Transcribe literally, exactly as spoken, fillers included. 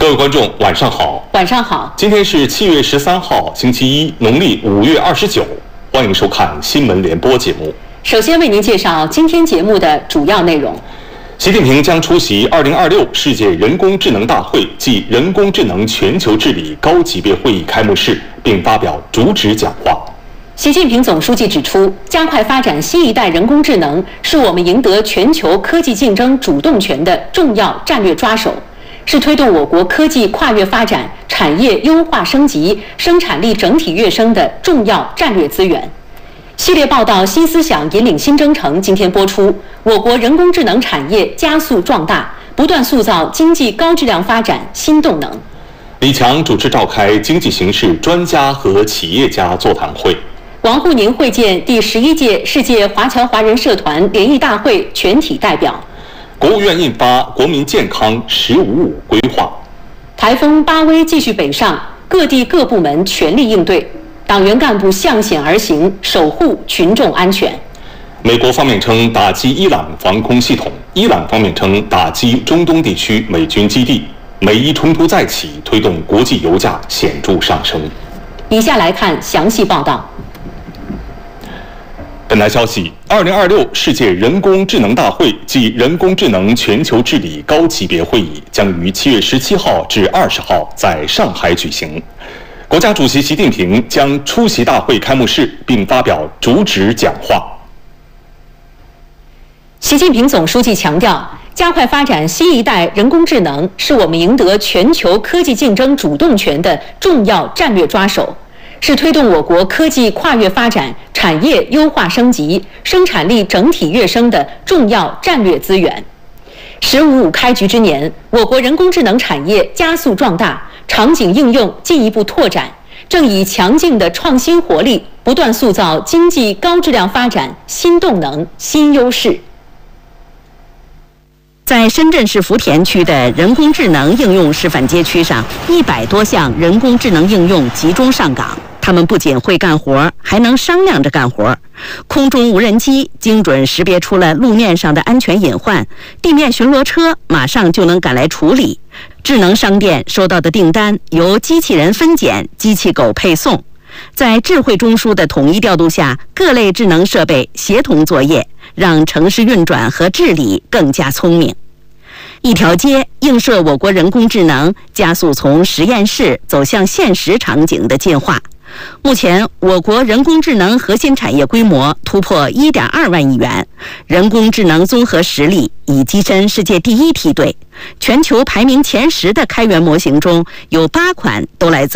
各位观众，晚上好。 晚上好。 今天是七月十三号，星期一，农历五月二十九。欢迎收看新闻联播节目。 首先为您介绍今天节目的主要内容。 习近平将出席二零二六世界人工智能大会暨人工智能全球治理高级别会议开幕式，并发表主旨讲话。 习近平总书记指出，加快发展新一代人工智能是我们赢得全球科技竞争主动权的重要战略抓手，是推动我国科技跨越发展、产业优化升级、生产力整体跃升的重要战略资源。系列报道《新思想引领新征程》今天播出。我国人工智能产业加速壮大，不断塑造经济高质量发展新动能。 李强主持召开经济形势专家和企业家座谈会。 王沪宁会见第十一届世界华侨华人社团联谊大会全体代表。 国务院印发《国民健康“十五五”规划》。 台风巴威继续北上，各地各部门全力应对，党员干部向险而行，守护群众安全。 美国方面称打击伊朗防空系统，伊朗方面称打击中东地区美军基地。美伊冲突再起，推动国际油价显著上升。 以下来看详细报道。 本台消息，二零二六世界人工智能大会暨人工智能全球治理高级别会议将于七月十七号至二十号在上海举行。国家主席习近平将出席大会开幕式，并发表主旨讲话。 习近平总书记强调，加快发展新一代人工智能是我们赢得全球科技竞争主动权的重要战略抓手，是推动我国科技跨越发展、产业优化升级、生产力整体跃升的重要战略资源。“十五五”开局之年，我国人工智能产业加速壮大，场景应用进一步拓展，正以强劲的创新活力，不断塑造经济高质量发展新动能、新优势。 在深圳市福田区的人工智能应用示范街区上，一百多项人工智能应用集中上岗。他们不仅会干活，还能商量着干活。空中无人机精准识别出了路面上的安全隐患，地面巡逻车马上就能赶来处理。智能商店收到的订单由机器人分拣，机器狗配送。在智慧中枢的统一调度下，各类智能设备协同作业，让城市运转和治理更加聪明。一条街映射我国人工智能加速从实验室走向现实场景的进化。目前，我国人工智能核心产业规模突破 一点二万亿元，人工智能综合实力已跻身世界第一梯队。全球排名前十的开源模型中有八款都来自